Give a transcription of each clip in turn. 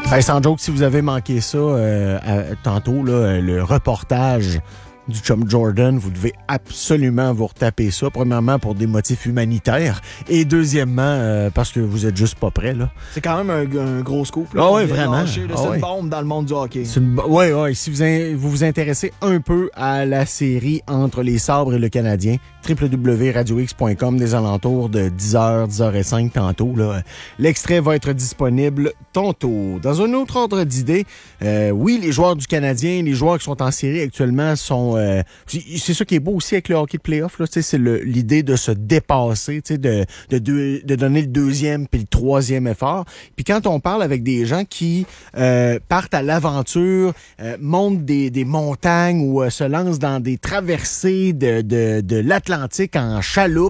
Hey, sans joke, si vous avez manqué ça tantôt, là, le reportage du chum Jordan, vous devez absolument vous retaper ça. Premièrement, pour des motifs humanitaires. Et deuxièmement, parce que vous êtes juste pas prêts, là. C'est quand même un gros scoop, là. Ah oui, vraiment. C'est une bombe dans le monde du hockey. Oui. Si vous vous intéressez un peu à la série entre les Sabres et le Canadien, www.radiox.com, des alentours de 10h, 10h05 tantôt, là. L'extrait va être disponible tantôt. Dans un autre ordre d'idée, oui, les joueurs du Canadien, les joueurs qui sont en série actuellement sont... c'est ça qui est beau aussi avec le hockey de play-off, là, c'est l'idée de se dépasser, de donner le deuxième puis le troisième effort. Puis quand on parle avec des gens qui partent à l'aventure, montent des montagnes ou se lancent dans des traversées de l'Atlantique en chaloupe,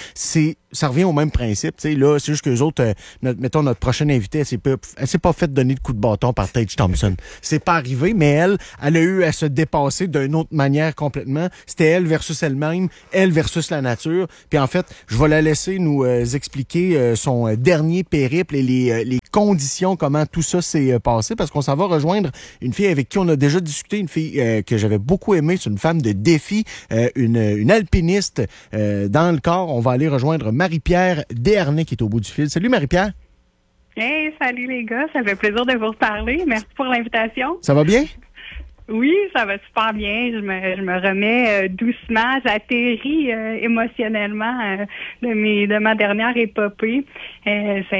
ça revient au même principe. Là, c'est juste qu'eux autres, mettons notre prochaine invitée, elle s'est pas fait donner de coup de bâton par Tage Thompson. C'est pas arrivé, mais elle a eu à se dépasser d'une autre manière complètement. C'était elle versus elle-même, elle versus la nature. Puis en fait, je vais la laisser nous expliquer son dernier périple et les conditions, comment tout ça s'est passé, parce qu'on s'en va rejoindre une fille avec qui on a déjà discuté, une fille que j'avais beaucoup aimée, c'est une femme de défi, une alpiniste dans le corps. On va aller rejoindre Marie-Pierre Desharnais qui est au bout du fil. Salut Marie-Pierre. Hey, salut les gars, ça fait plaisir de vous reparler. Merci pour l'invitation. Ça va bien? Oui, ça va super bien. Je me remets doucement. J'atterris émotionnellement de ma dernière épopée. Ça a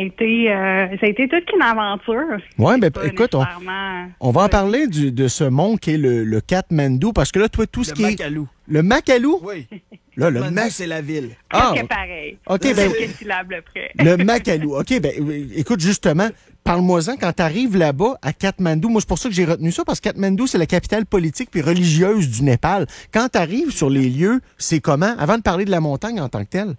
été toute une aventure. Ouais, ben écoute, on va en parler de ce mont qui est le Katmandou, parce que là, toi, tout ce qui est... Le Makalu? Oui. Là, c'est la ville. Presque pareil. OK, quelques syllabes près. Le Makalu. OK, écoute, justement, parle-moi-en quand t'arrives là-bas à Katmandou. Moi, c'est pour ça que j'ai retenu ça, parce que Katmandou, c'est la capitale politique puis religieuse du Népal. Quand t'arrives sur les lieux, c'est comment? Avant de parler de la montagne en tant que telle.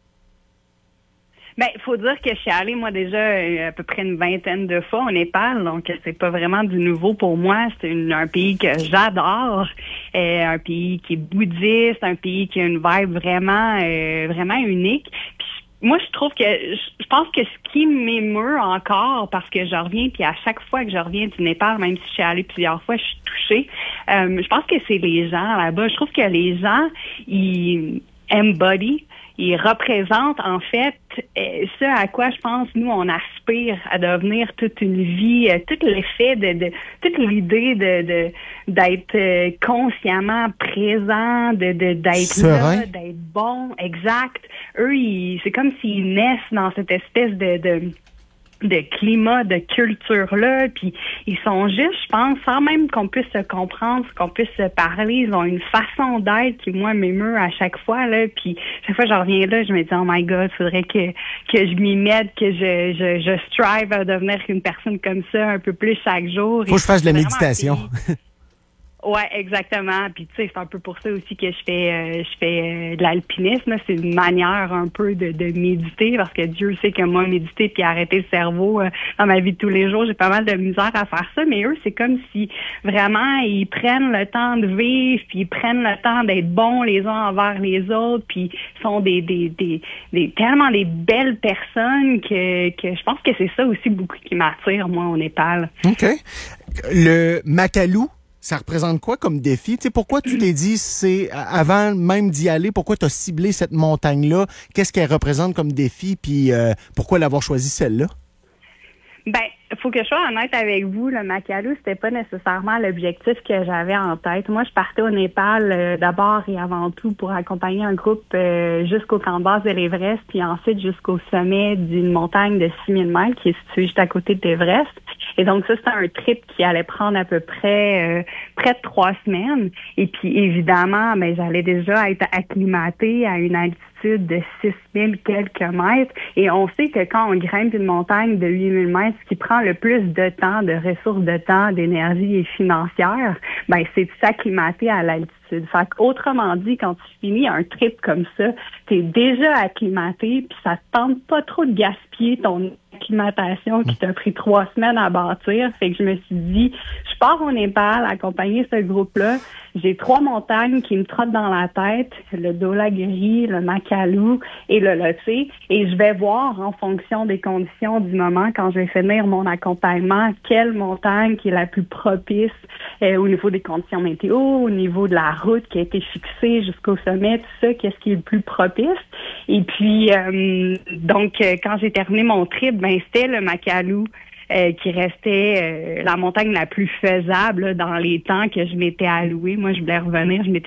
Ben, il faut dire que je suis allée, moi, déjà à peu près une vingtaine de fois au Népal, donc c'est pas vraiment du nouveau pour moi. C'est un pays que j'adore, un pays qui est bouddhiste, un pays qui a une vibe vraiment unique. Puis, moi, je trouve que, je pense que ce qui m'émeut encore, parce que je reviens, puis à chaque fois que je reviens du Népal, même si je suis allée plusieurs fois, je suis touchée. Je pense que c'est les gens là-bas. Je trouve que les gens, ils embody. Il représente, en fait, ce à quoi je pense, nous, on aspire à devenir toute une vie, tout l'effet toute l'idée d'être consciemment présent, d'être serein. là, d'être bon, exact. Eux, c'est comme s'ils naissent dans cette espèce de climat, de culture-là, puis ils sont juste, je pense, sans même qu'on puisse se comprendre, qu'on puisse se parler, ils ont une façon d'être qui, moi, m'émeut à chaque fois, là, puis chaque fois que je reviens là, je me dis, oh my God, faudrait que je m'y mette, que je strive à devenir une personne comme ça un peu plus chaque jour. Faut que je fasse de la méditation. Ouais, exactement. Puis tu sais, c'est un peu pour ça aussi que je fais de l'alpinisme. C'est une manière un peu de méditer, parce que Dieu sait que moi, méditer puis arrêter le cerveau dans ma vie de tous les jours, j'ai pas mal de misère à faire ça. Mais eux, c'est comme si vraiment ils prennent le temps de vivre, puis ils prennent le temps d'être bons les uns envers les autres, puis sont tellement des belles personnes que je pense que c'est ça aussi beaucoup qui m'attire, moi, au Népal. OK. Le Makalu, ça représente quoi comme défi? Tu sais, pourquoi tu t'es dit, avant même d'y aller, pourquoi tu as ciblé cette montagne-là? Qu'est-ce qu'elle représente comme défi? Puis pourquoi l'avoir choisi celle-là? Ben, faut que je sois honnête avec vous, le Makalu, c'était pas nécessairement l'objectif que j'avais en tête. Moi, je partais au Népal d'abord et avant tout pour accompagner un groupe jusqu'au camp de base de l'Everest, puis ensuite jusqu'au sommet d'une montagne de 6000 mètres qui est située juste à côté de l'Everest. Et donc ça, c'était un trip qui allait prendre à peu près près de 3 semaines. Et puis évidemment, ben j'allais déjà être acclimatée à une altitude de 6000 quelques mètres. Et on sait que quand on grimpe une montagne de 8000 mètres, ce qui prend le plus de temps, de ressources de temps, d'énergie et financière, ben c'est de s'acclimater à l'altitude. Fait autrement dit, quand tu finis un trip comme ça, t'es déjà acclimaté, puis ça te tente pas trop de gaspiller ton acclimatation qui t'a pris 3 semaines à bâtir. Fait que je me suis dit, je pars au Népal accompagner ce groupe-là. j'ai 3 montagnes qui me trottent dans la tête, le Dhaulagiri, le Makalu et le Lhotse, et je vais voir en fonction des conditions du moment, quand je vais finir mon accompagnement, quelle montagne qui est la plus propice au niveau des conditions météo, au niveau de la route qui a été fixée jusqu'au sommet, tout ça, qu'est-ce qui est le plus propice. Et puis, donc, quand j'ai terminé mon trip, c'était le Makalu qui restait la montagne la plus faisable là, dans les temps que je m'étais allouée. Moi, je voulais revenir. Je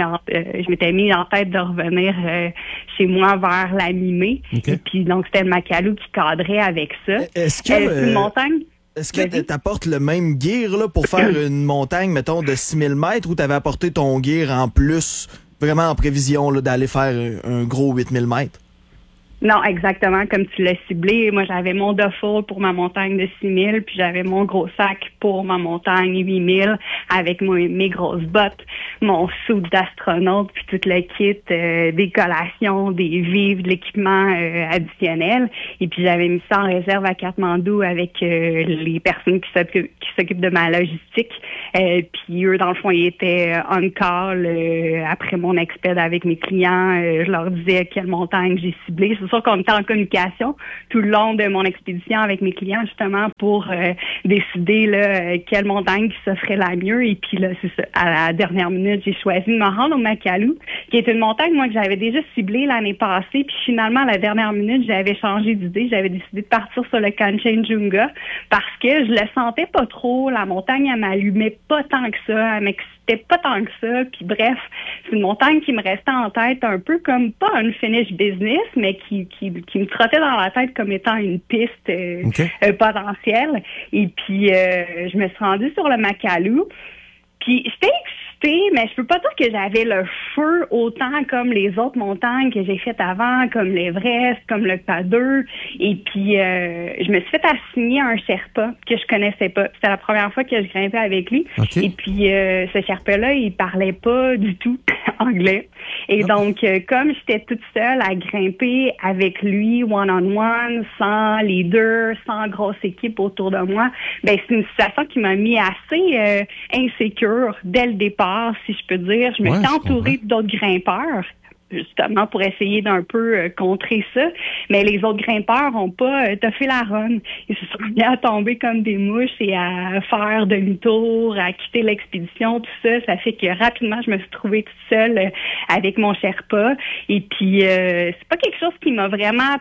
m'étais mis en tête de revenir chez moi vers la mi-mai. Okay. Et puis, donc, c'était le Makalu qui cadrait avec ça. Est-ce que c'est une montagne? Est-ce que tu apportes le même gear là, pour faire une montagne, mettons, de 6000 mètres, ou tu avais apporté ton gear en plus, vraiment en prévision là, d'aller faire un gros 8000 mètres? Non, exactement, comme tu l'as ciblé. Moi, j'avais mon duffel pour ma montagne de 6000, puis j'avais mon gros sac pour ma montagne 8000, avec mes grosses bottes, mon suit d'astronaute, puis tout le kit, des collations, des vivres, de l'équipement additionnel. Et puis, j'avais mis ça en réserve à Katmandou avec les personnes qui s'occupent de ma logistique. Puis eux, dans le fond, ils étaient on call après mon expéd avec mes clients. Je leur disais quelle montagne j'ai ciblée. C'est sûr qu'on était en communication tout le long de mon expédition avec mes clients, justement, pour décider là, quelle montagne qui s'offrait la mieux. Et puis là, c'est ça. À la dernière minute, j'ai choisi de me rendre au Makalu, qui est une montagne, moi, que j'avais déjà ciblée l'année passée. Puis finalement, à la dernière minute, j'avais changé d'idée. J'avais décidé de partir sur le Kanchenjunga parce que je le sentais pas trop. La montagne, elle m'allumait pas tant que ça. Elle m'excitait pas tant que ça. Puis bref, c'est une montagne qui me restait en tête un peu comme pas une finish business, mais qui me trottait dans la tête comme étant une piste potentielle. Et puis, je me suis rendue sur le Makalu. Puis, j'étais excitée, mais je peux pas dire que j'avais le feu autant comme les autres montagnes que j'ai faites avant, comme l'Everest, comme le Pas-2. Et puis, je me suis fait assigner un Sherpa que je connaissais pas. C'était la première fois que je grimpais avec lui. Okay. Et puis, ce Sherpa-là, il parlait pas du tout anglais. Et donc, comme j'étais toute seule à grimper avec lui, one-on-one, sans leader, sans grosse équipe autour de moi, c'est une situation qui m'a mis assez insécure dès le départ, si je peux dire. Je me suis entourée d'autres grimpeurs, justement pour essayer d'un peu contrer ça. Mais les autres grimpeurs ont pas toffé la run. Ils se sont mis à tomber comme des mouches et à faire demi-tour, à quitter l'expédition, tout ça. Ça fait que rapidement, je me suis trouvée toute seule avec mon Sherpa. Et puis, c'est pas quelque chose qui m'a vraiment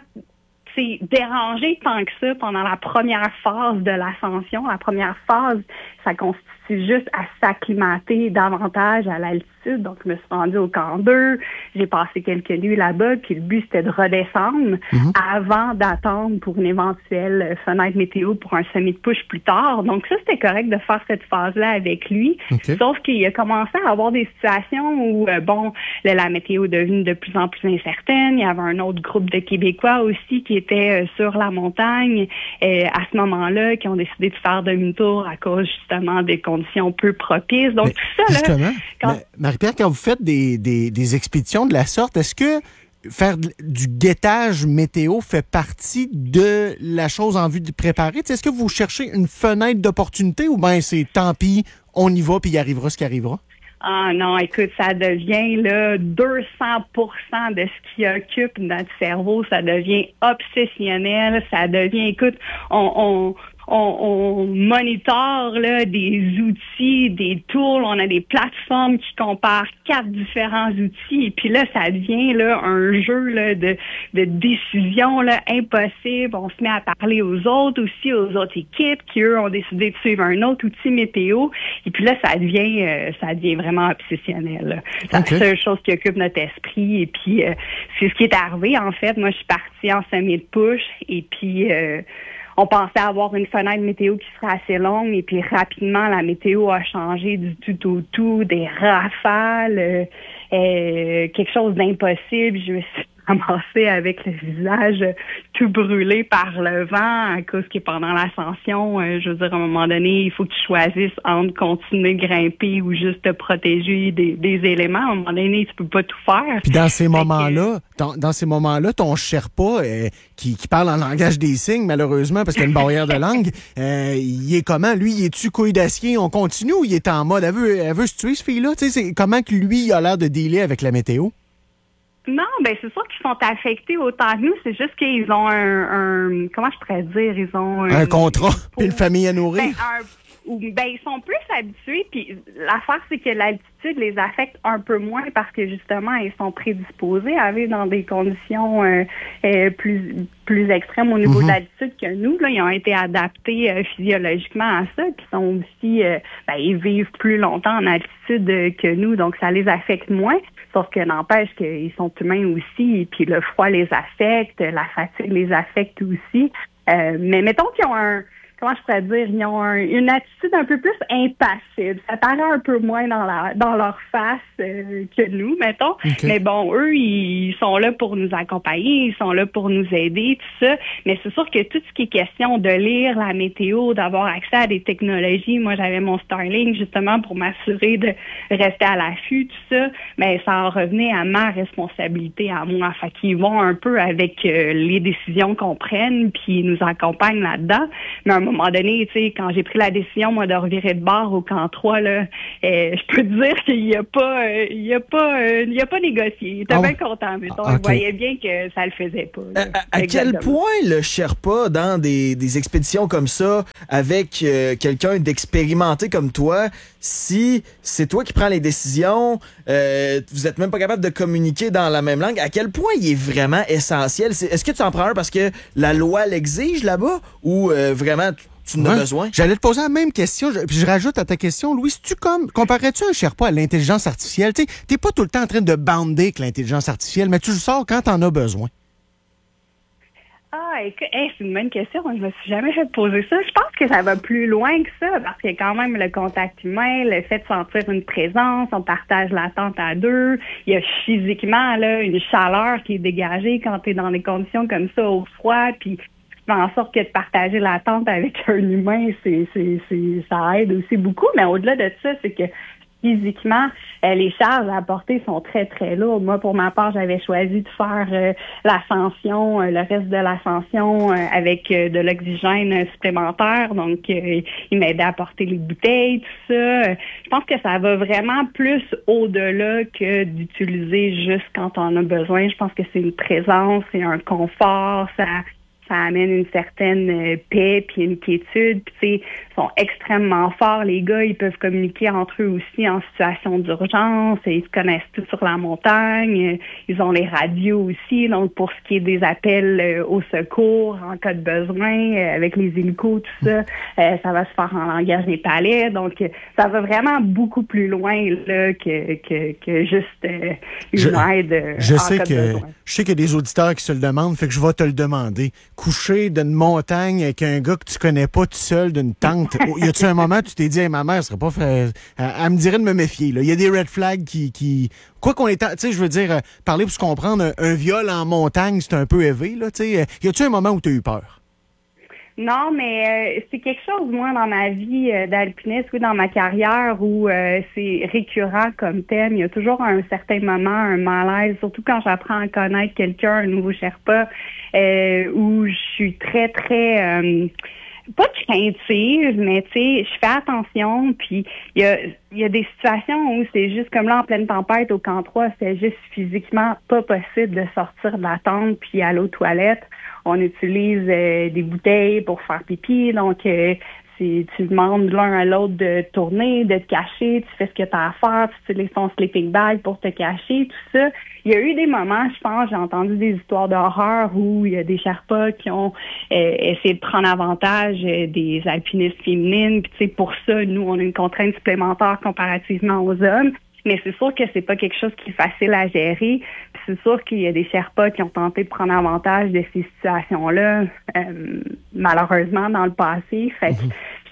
dérangé tant que ça pendant la première phase de l'ascension. La première phase, ça constitue juste à s'acclimater davantage à l'altitude. Donc, je me suis rendue au camp 2. J'ai passé quelques nuits là-bas. Puis le but, c'était de redescendre avant d'attendre pour une éventuelle fenêtre météo pour un semi de push plus tard. Donc, ça, c'était correct de faire cette phase-là avec lui. Okay. Sauf qu'il a commencé à avoir des situations où, la météo est devenue de plus en plus incertaine. Il y avait un autre groupe de Québécois aussi qui était sur la montagne à ce moment-là, qui ont décidé de faire demi-tour à cause justement des conditions peu propices. Donc, tout ça, là... Marie-Pierre, quand vous faites des expéditions de la sorte, est-ce que faire du guettage météo fait partie de la chose en vue de préparer? Est-ce que vous cherchez une fenêtre d'opportunité ou bien c'est tant pis, on y va puis il arrivera ce qui arrivera? Ah non, écoute, ça devient là 200% de ce qui occupe notre cerveau. Ça devient obsessionnel. Ça devient, écoute, on monitore là des outils, des tools, on a des plateformes qui comparent 4 différents outils et puis là ça devient là un jeu là de décision là impossible. On se met à parler aux autres aussi, aux autres équipes qui eux ont décidé de suivre un autre outil météo et puis là ça devient vraiment obsessionnel. C'est la seule chose qui occupe notre esprit et puis c'est ce qui est arrivé en fait. Moi je suis partie en semi de push et puis on pensait avoir une fenêtre météo qui serait assez longue et puis rapidement, la météo a changé du tout au tout, des rafales, quelque chose d'impossible. Je me suis ramasser avec le visage tout brûlé par le vent à cause que pendant l'ascension, je veux dire, à un moment donné, il faut que tu choisisses entre continuer de grimper ou juste te protéger des éléments. À un moment donné, tu peux pas tout faire. Puis dans ces moments-là, ton Sherpa, qui parle en langage des signes, malheureusement, parce qu'il y a une barrière de langue, il est comment? Lui, il est-tu couille d'acier? On continue ou il est en mode, elle veut se tuer, ce fille-là? Tu sais, comment que lui, il a l'air de dealer avec la météo? Non, ben c'est sûr qu'ils sont affectés autant que nous. C'est juste qu'ils ont un comment je pourrais dire, ils ont un contrat, puis une famille à nourrir. Ils sont plus habitués. Puis l'affaire, c'est que l'altitude les affecte un peu moins parce que justement, ils sont prédisposés à vivre dans des conditions plus extrêmes au niveau de l'altitude que nous. Là, ils ont été adaptés physiologiquement à ça. Puis sont aussi, ils vivent plus longtemps en altitude que nous, donc ça les affecte moins. Sauf que n'empêche qu'ils sont humains aussi, et puis le froid les affecte, la fatigue les affecte aussi. Mais mettons qu'ils ont comment je pourrais dire, ils ont une attitude un peu plus impassible. Ça paraît un peu moins dans leur face que nous, mettons. Okay. Mais bon, eux, ils sont là pour nous accompagner, ils sont là pour nous aider, tout ça. Mais c'est sûr que tout ce qui est question de lire la météo, d'avoir accès à des technologies, moi, j'avais mon Starlink justement pour m'assurer de rester à l'affût, tout ça. Mais ça en revenait à ma responsabilité, à moi. Fait qu'ils vont un peu avec les décisions qu'on prenne, puis ils nous accompagnent là-dedans. Mais à un moment donné, tu sais, quand j'ai pris la décision, moi, de revirer de bord au camp 3, là, je peux te dire qu'il n'y a pas négocié. Il était bien content, mettons. Okay. Il voyait bien que ça le faisait pas. À quel point le Sherpa, dans des expéditions comme ça, avec quelqu'un d'expérimenté comme toi, si c'est toi qui prends les décisions, vous êtes même pas capable de communiquer dans la même langue, à quel point il est vraiment essentiel? Est-ce que tu en prends un parce que la loi l'exige là-bas ou vraiment tu en as besoin? J'allais te poser la même question, puis je rajoute à ta question, Louis, comparais-tu un Sherpa à l'intelligence artificielle? Tu sais, t'es pas tout le temps en train de bander avec l'intelligence artificielle, mais tu le sors quand t'en as besoin. Ah, écoute, c'est une bonne question. Je me suis jamais fait poser ça. Je pense que ça va plus loin que ça, parce qu'il y a quand même le contact humain, le fait de sentir une présence, on partage la tente à deux. Il y a physiquement là une chaleur qui est dégagée quand tu es dans des conditions comme ça au froid, puis en sorte que de partager la tente avec un humain, ça aide aussi beaucoup. Mais au-delà de ça, c'est que physiquement, les charges à apporter sont très, très lourdes. Moi, pour ma part, j'avais choisi de faire l'ascension, le reste de l'ascension avec de l'oxygène supplémentaire. Donc, il m'aidait à porter les bouteilles, tout ça. Je pense que ça va vraiment plus au-delà que d'utiliser juste quand on a besoin. Je pense que c'est une présence, c'est un confort, ça amène une certaine paix puis une quiétude. Puis, tu sais, ils sont extrêmement forts. Les gars, ils peuvent communiquer entre eux aussi en situation d'urgence. Ils se connaissent tous sur la montagne. Ils ont les radios aussi. Donc, pour ce qui est des appels au secours en cas de besoin, avec les hélicos, tout ça, ça va se faire en langage népalais. Donc, ça va vraiment beaucoup plus loin là que juste une aide en cas de besoin. Je sais qu'il y a des auditeurs qui se le demandent, fait que je vais te le demander. Coucher d'une montagne avec un gars que tu connais pas tout seul d'une tente. Y a-tu un moment où tu t'es dit, hey, ma mère serait pas elle me dirait de me méfier, là. Il y a des red flags qui... Quoi qu'on est... Tu sais, je veux dire, parler pour se comprendre, un viol en montagne, c'est un peu élevé, là, tu sais. Y a-tu un moment où tu as eu peur? Non, mais c'est quelque chose, moi, dans ma vie d'alpiniste ou dans ma carrière où c'est récurrent comme thème. Il y a toujours un certain moment, un malaise, surtout quand j'apprends à connaître quelqu'un, un nouveau Sherpa, où je suis très, très... pas craintive, mais tu sais, je fais attention, puis il y a des situations où c'est juste comme là en pleine tempête au camp 3, c'est juste physiquement pas possible de sortir de la tente puis aller aux toilettes. On utilise des bouteilles pour faire pipi, donc tu demandes l'un à l'autre de tourner, de te cacher, tu fais ce que tu as à faire, tu utilises ton sleeping bag pour te cacher, tout ça. Il y a eu des moments, je pense, j'ai entendu des histoires d'horreur où il y a des Sherpas qui ont essayé de prendre avantage des alpinistes féminines. Puis, tu sais, pour ça, nous, on a une contrainte supplémentaire comparativement aux hommes. Mais c'est sûr que c'est pas quelque chose qui est facile à gérer. Puis c'est sûr qu'il y a des Sherpas qui ont tenté de prendre avantage de ces situations-là, malheureusement, dans le passé. Fait que je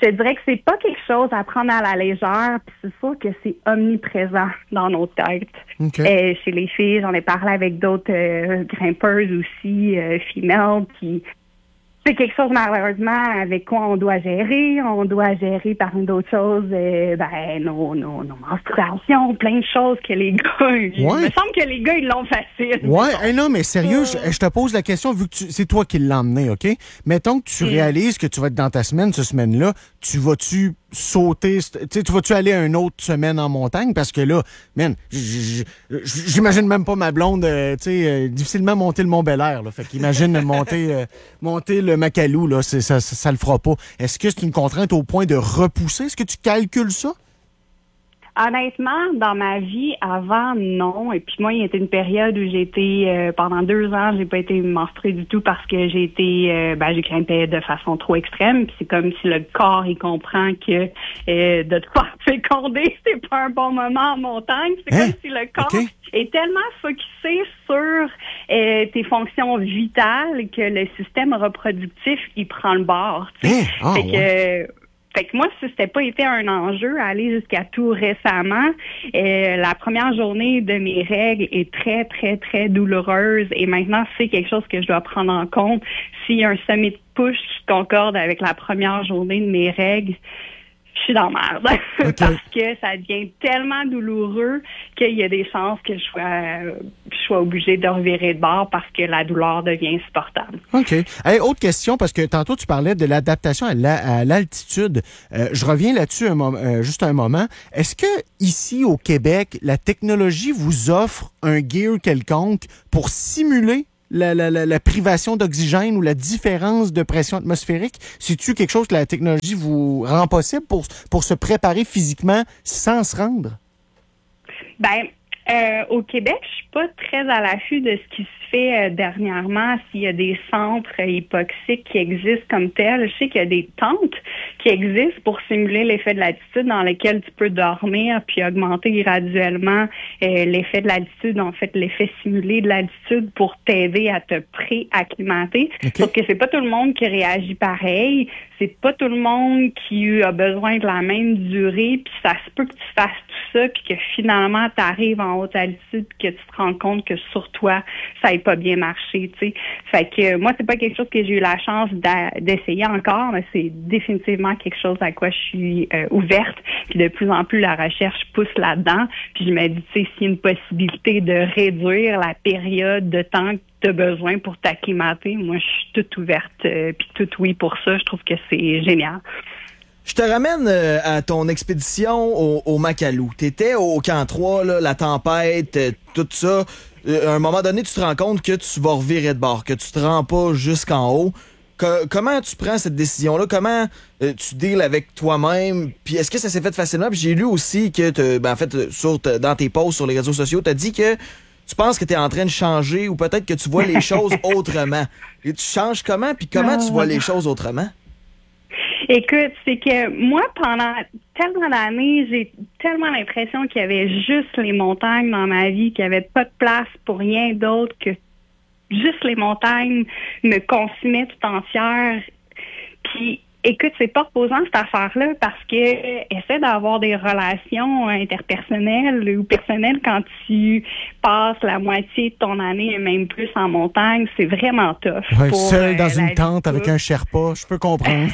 je te dirais que c'est pas quelque chose à prendre à la légère, puis c'est sûr que c'est omniprésent dans nos têtes. Okay. Chez les filles, j'en ai parlé avec d'autres grimpeuses aussi, femelles, puis c'est quelque chose, malheureusement, avec quoi on doit gérer. On doit gérer parmi d'autres choses, nos menstruations, plein de choses que les gars, il me semble que les gars, ils l'ont facile. Ouais, non, mais sérieux, je te pose la question, vu que c'est toi qui l'as emmené, OK? Mettons que tu réalises que tu vas être dans ta semaine, cette semaine-là, tu vas-tu sauter, tu vas-tu aller à une autre semaine en montagne? Parce que là, man, j'imagine même pas ma blonde, difficilement monter le Mont-Bel-Air, là. Fait qu'imagine monter le Makalu, là, ça le fera pas. Est-ce que c'est une contrainte au point de repousser? Est-ce que tu calcules ça? Honnêtement, dans ma vie, avant, non. Et puis moi, il y a été une période où j'ai été, pendant 2 ans, j'ai pas été menstruée du tout parce que j'ai grimpé de façon trop extrême. Puis c'est comme si le corps, il comprend que de te faire féconder, c'est pas un bon moment en montagne. C'est comme si le corps est tellement focusé sur tes fonctions vitales que le système reproductif, il prend le bord. Fait que moi, si c'était pas été un enjeu, aller jusqu'à tout récemment, la première journée de mes règles est très, très, très douloureuse. Et maintenant, c'est quelque chose que je dois prendre en compte. S'il y a un sommet de push qui concorde avec la première journée de mes règles, je suis dans la merde. Parce que ça devient tellement douloureux qu'il y a des chances que je sois obligée de revirer de bord parce que la douleur devient insupportable. OK. Hey, autre question, parce que tantôt tu parlais de l'adaptation à l'altitude. Je reviens là-dessus juste un moment. Est-ce que ici au Québec, la technologie vous offre un gear quelconque pour simuler la privation d'oxygène ou la différence de pression atmosphérique? C'est-tu quelque chose que la technologie vous rend possible pour se préparer physiquement sans se rendre? Au Québec, je suis pas très à l'affût de ce qui se fait dernièrement, s'il y a des centres hypoxiques qui existent comme tels. Je sais qu'il y a des tentes qui existent pour simuler l'effet de l'altitude dans lesquelles tu peux dormir puis augmenter graduellement l'effet de l'altitude, en fait, l'effet simulé de l'altitude pour t'aider à te pré-acclimater. Sauf que c'est pas tout le monde qui réagit pareil. C'est pas tout le monde qui a besoin de la même durée, puis ça se peut que tu fasses tout ça, puis que finalement, tu arrives en haute altitude, puis que tu te rends compte que sur toi, ça n'ait pas bien marché, tu sais. Fait que moi, c'est pas quelque chose que j'ai eu la chance d'essayer encore, mais c'est définitivement quelque chose à quoi je suis ouverte, puis de plus en plus, la recherche pousse là-dedans, puis je me dis, tu sais, s'il y a une possibilité de réduire la période de temps de besoin pour t'acclimater, moi, je suis toute ouverte puis toute oui pour ça. Je trouve que c'est génial. Je te ramène à ton expédition au Makalu. T'étais au camp 3, là, la tempête, tout ça. À un moment donné, tu te rends compte que tu vas revirer de bord, que tu te rends pas jusqu'en haut. Comment tu prends cette décision-là? Comment tu deals avec toi-même? Puis est-ce que ça s'est fait facilement? Puis j'ai lu aussi que, dans tes posts sur les réseaux sociaux, t'as dit que tu penses que tu es en train de changer ou peut-être que tu vois les choses autrement. Et tu changes comment? Puis comment tu vois les choses autrement? Écoute, c'est que moi, pendant tellement d'années, j'ai tellement l'impression qu'il y avait juste les montagnes dans ma vie, qu'il n'y avait pas de place pour rien d'autre, que juste les montagnes me consumaient tout entière. Puis, écoute, c'est pas reposant cette affaire-là parce que essaie d'avoir des relations interpersonnelles ou personnelles quand tu passes la moitié de ton année et même plus en montagne, c'est vraiment tough. Ouais, seul dans une tente avec un Sherpa, je peux comprendre.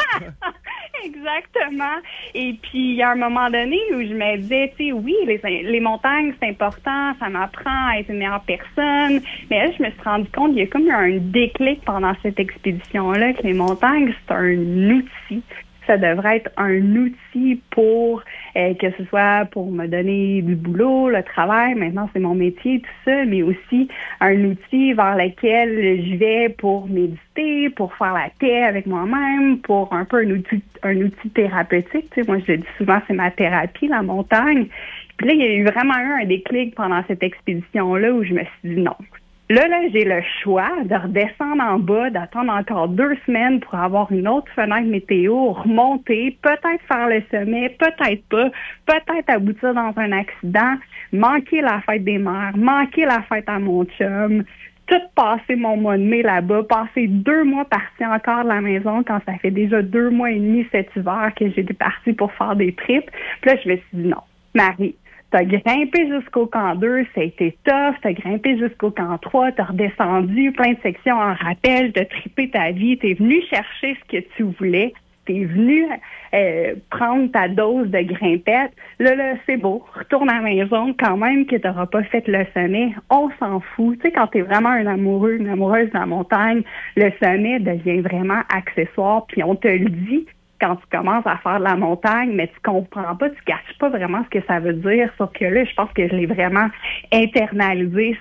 Exactement. Et puis, il y a un moment donné où je me disais, tu sais, oui, les montagnes, c'est important, ça m'apprend à être une meilleure personne. Mais là, je me suis rendu compte, il y a comme eu un déclic pendant cette expédition-là, que les montagnes, c'est un outil. Ça devrait être un outil pour que ce soit pour me donner du boulot, le travail, maintenant c'est mon métier, tout ça, mais aussi un outil vers lequel je vais pour méditer, pour faire la paix avec moi-même, pour un peu un outil thérapeutique. Tu sais, moi je le dis souvent, c'est ma thérapie, la montagne. Puis là, il y a eu vraiment un déclic pendant cette expédition-là où je me suis dit non. Là, j'ai le choix de redescendre en bas, d'attendre encore 2 semaines pour avoir une autre fenêtre météo, remonter, peut-être faire le sommet, peut-être pas, peut-être aboutir dans un accident, manquer la fête des mères, manquer la fête à mon chum, tout passé mon mois de mai là-bas, passé 2 mois partie encore de la maison quand ça fait déjà 2 mois et demi cet hiver que j'étais partie pour faire des trips. Puis là, je me suis dit non, Marie, t'as grimpé jusqu'au camp 2, ça a été tough, t'as grimpé jusqu'au camp 3, t'as redescendu plein de sections en rappel, t'as trippé ta vie, t'es venu chercher ce que tu voulais. T'es venu prendre ta dose de grimpette. Là, c'est beau. Retourne à la maison. Quand même que t'auras pas fait le sommet, on s'en fout. Tu sais, quand t'es vraiment un amoureux, une amoureuse de la montagne, le sommet devient vraiment accessoire. Puis on te le dit quand tu commences à faire de la montagne, mais tu comprends pas, tu catches pas vraiment ce que ça veut dire. Sauf que là, je pense que je l'ai vraiment internalisé,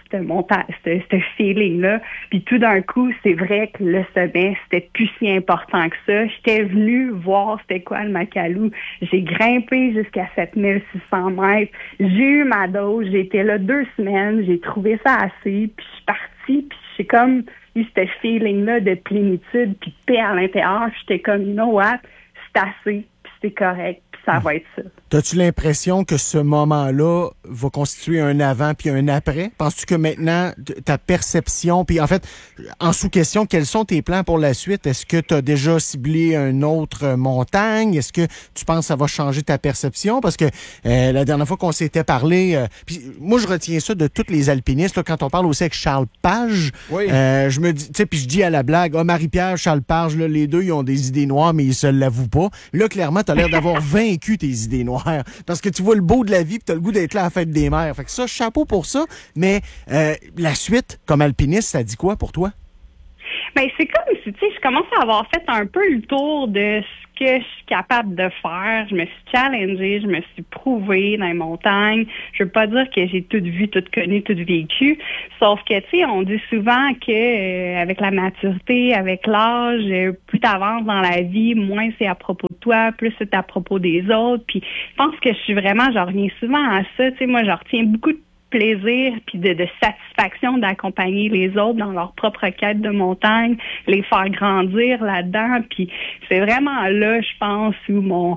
ce feeling-là. Puis tout d'un coup, c'est vrai que le sommet, c'était plus si important que ça. J'étais venue voir c'était quoi le Makalu. J'ai grimpé jusqu'à 7600 mètres. J'ai eu ma dose. J'ai été là 2 semaines. J'ai trouvé ça assez. Puis je suis partie. Puis j'ai comme eu ce feeling-là de plénitude puis de paix à l'intérieur. J'étais comme, you know what? C'est assez, puis c'est correct, puis ça va être ça. T'as-tu l'impression que ce moment-là va constituer un avant puis un après? Penses-tu que maintenant, ta perception, puis en fait, en sous-question, quels sont tes plans pour la suite? Est-ce que tu as déjà ciblé une autre montagne? Est-ce que tu penses que ça va changer ta perception? Parce que la dernière fois qu'on s'était parlé, puis moi, je retiens ça de tous les alpinistes, là, quand on parle aussi avec Charles Page, oui. Je me dis, tu sais, puis je dis à la blague, Marie-Pierre, Charles Page, là, les deux, ils ont des idées noires, mais ils se l'avouent pas. Là, clairement, t'as l'air d'avoir vaincu tes idées noires. Parce que tu vois le beau de la vie, puis t'as le goût d'être là à la fête des mères. Fait que ça, chapeau pour ça. Mais la suite, comme alpiniste, ça dit quoi pour toi? Ben, c'est comme si, tu sais, je commence à avoir fait un peu le tour de ce que je suis capable de faire. Je me suis challengée, je me suis prouvée dans les montagnes. Je veux pas dire que j'ai tout vu, tout connu, tout vécu. Sauf que, tu sais, on dit souvent que avec la maturité, avec l'âge, plus t'avances dans la vie, moins c'est à propos de toi, plus c'est à propos des autres. Puis je pense que je reviens souvent à ça. Tu sais, moi, je retiens beaucoup de plaisir puis de satisfaction d'accompagner les autres dans leur propre quête de montagne, les faire grandir là-dedans. Puis c'est vraiment là, je pense, où mon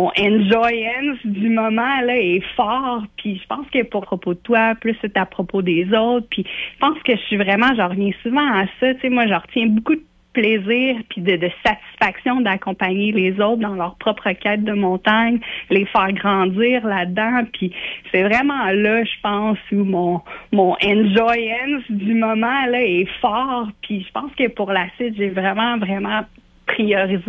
enjoyance du moment là est fort. Puis je pense que pour propos de toi, plus c'est à propos des autres. Puis je pense que je reviens souvent à ça. Tu sais, moi, je retiens beaucoup de plaisir puis de satisfaction d'accompagner les autres dans leur propre quête de montagne, les faire grandir là-dedans. Puis c'est vraiment là, je pense, où mon enjoyance du moment là est fort. Puis je pense que pour la suite, j'ai vraiment priorisé